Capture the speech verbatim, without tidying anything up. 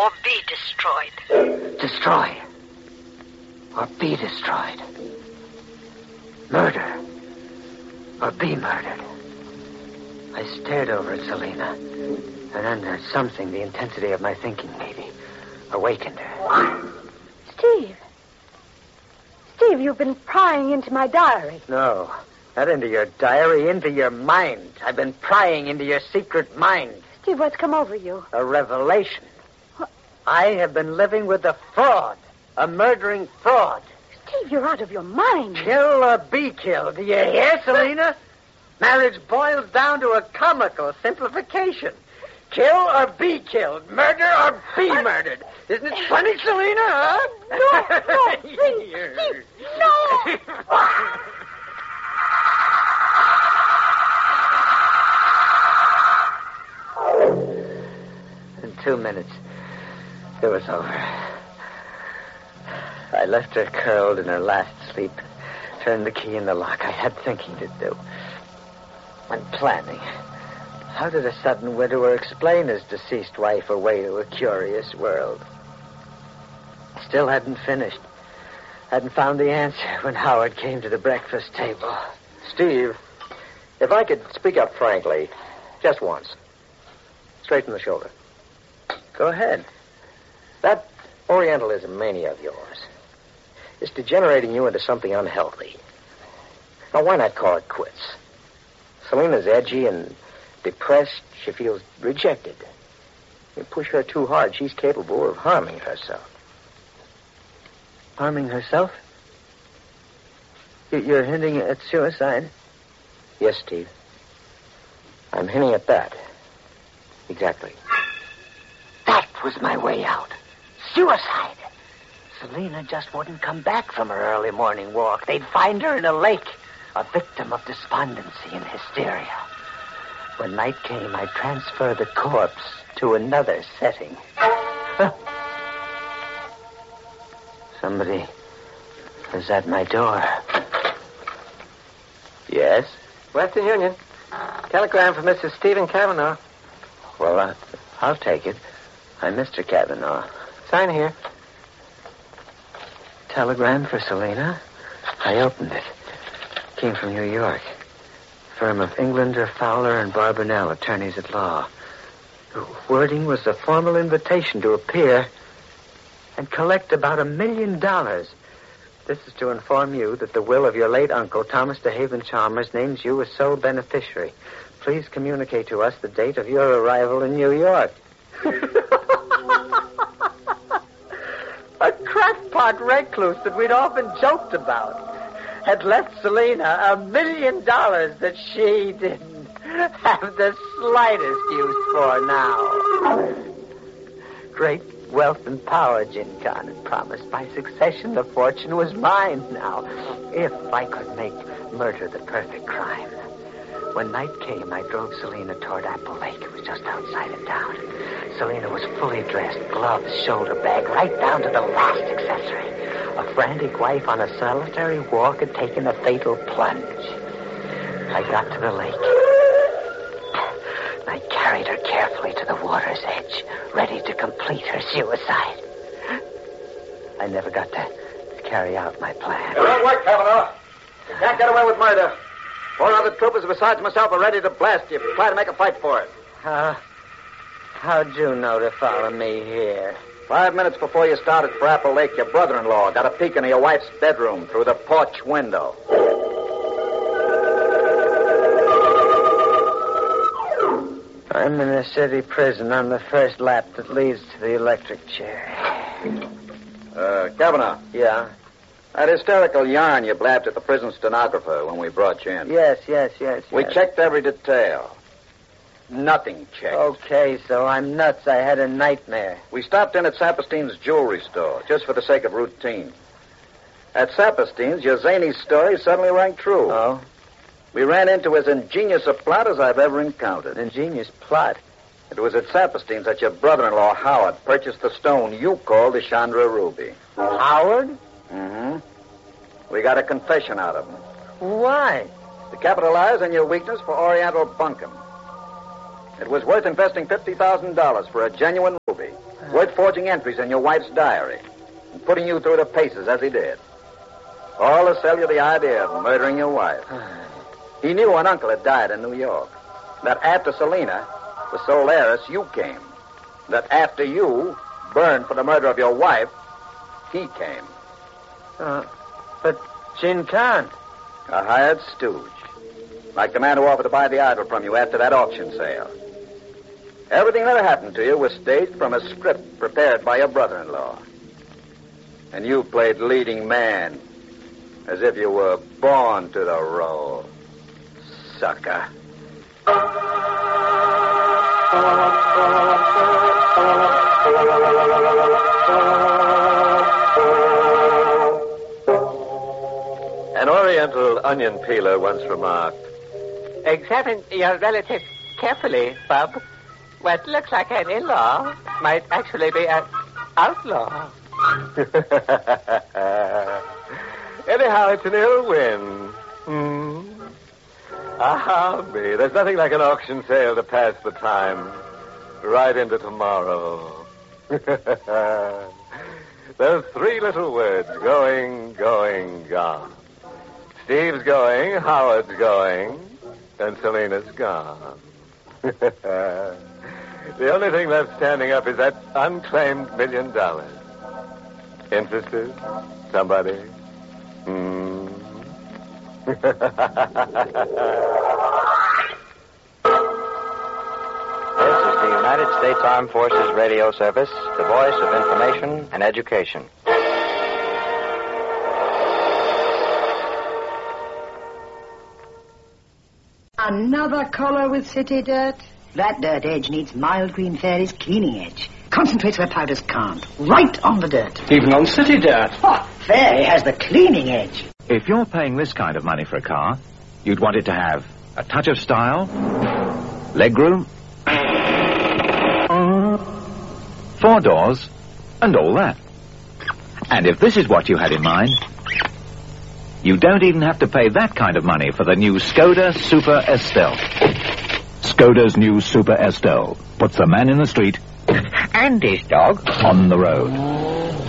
or be destroyed. Destroy. Or be destroyed. Murder. Or be murdered. I stared over at Selena, and then uh, something, the intensity of my thinking maybe, awakened her. Steve. Steve, you've been prying into my diary. No, not into your diary, into your mind. I've been prying into your secret mind. Steve, what's come over you? A revelation. What? I have been living with a fraud, a murdering fraud. Steve, you're out of your mind. Kill or be killed. Do you hear, Selena? Marriage boils down to a comical simplification. Kill or be killed. Murder or be murdered. Isn't it funny, Selena, huh? No, no, please, Steve, no. In two minutes, it was over. I left her curled in her last sleep, turned the key in the lock. I had thinking to do. And planning. How did a sudden widower explain his deceased wife away to a curious world? Still hadn't finished. Hadn't found the answer when Howard came to the breakfast table. Steve, if I could speak up frankly, just once. Straight from the shoulder. Go ahead. That Orientalism mania of yours is degenerating you into something unhealthy. Now, why not call it quits? Selena's edgy and depressed. She feels rejected. You push her too hard, she's capable of harming herself. Harming herself? You're hinting at suicide? Yes, Steve. I'm hinting at that. Exactly. That was my way out. Suicide. Selena just wouldn't come back from her early morning walk. They'd find her in a lake, a victim of despondency and hysteria. When night came, I'd transfer the corpse to another setting. Huh. Somebody was at my door. Yes? Western Union. Telegram for Mister Stephen Kavanaugh. Well, uh, I'll take it. I'm Mister Kavanaugh. Sign here. Telegram for Selena? I opened it. Came from New York. Firm of Englander, Fowler, and Barbanell, attorneys at law. The wording was a formal invitation to appear and collect about a million dollars. This is to inform you that the will of your late uncle, Thomas DeHaven Chalmers, names you as sole beneficiary. Please communicate to us the date of your arrival in New York. A crackpot recluse that we'd often joked about had left Selena a million dollars that she didn't have the slightest use for now. Great wealth and power, Jin Khan had promised. By succession, the fortune was mine now, if I could make murder the perfect crime. When night came, I drove Selena toward Apple Lake. It was just outside of town. Selena was fully dressed, gloves, shoulder bag, right down to the last accessory. A frantic wife on a solitary walk had taken a fatal plunge. I got to the lake. I carried her carefully to the water's edge, ready to complete her suicide. I never got to, to carry out my plan. It won't work, Kavanaugh. You can't get away with murder. Four other troopers besides myself are ready to blast you if you try to make a fight for it. Uh, how'd you know to follow me here? Five minutes before you started for Apple Lake, your brother-in-law got a peek into your wife's bedroom through the porch window. I'm in a city prison on the first lap that leads to the electric chair. Uh, Kavanaugh. Yeah? That hysterical yarn you blabbed at the prison stenographer when we brought you in. Yes, yes, yes, We yes. checked every detail. Nothing checked. Okay, so I'm nuts. I had a nightmare. We stopped in at Saperstein's jewelry store, just for the sake of routine. At Saperstein's, your zany story suddenly rang true. Oh? We ran into as ingenious a plot as I've ever encountered. An ingenious plot. It was at Saperstein's that your brother-in-law, Howard, purchased the stone you called the Chandra Ruby. Howard? Mm-hmm. We got a confession out of him. Why? To capitalize on your weakness for Oriental bunkum. It was worth investing fifty thousand dollars for a genuine ruby. Word forging entries in your wife's diary and putting you through the paces as he did. All to sell you the idea of murdering your wife. He knew an uncle had died in New York. That after Selena, the sole heiress, you came. That after you burned for the murder of your wife, he came. Uh, but Jin Khan. A hired stooge. Like the man who offered to buy the idol from you after that auction sale. Everything that happened to you was staged from a script prepared by your brother-in-law. And you played leading man, as if you were born to the role. Sucker. An Oriental onion peeler once remarked, Examine your relative carefully, Bub. What looks like an in-law might actually be an outlaw. anyhow, it's an ill win. Hmm. Ah, me. There's nothing like an auction sale to pass the time. Right into tomorrow. Those three little words, going, going, gone. Steve's going, Howard's going, and Selena's gone. The only thing left standing up is that unclaimed million dollars. Interested? Somebody? Hmm. This is the United States Armed Forces Radio Service, the voice of information and education. Another collar with city dirt? That dirt edge needs Mild Green Fairy's cleaning edge. Concentrates where powders can't. Right on the dirt. Even on city dirt. Oh, Fairy has the cleaning edge. If you're paying this kind of money for a car, you'd want it to have a touch of style, legroom, four doors, and all that. And if this is what you had in mind, you don't even have to pay that kind of money for the new Skoda Super Estelle. Skoda's new Super Estelle puts the man in the street And his dog on the road.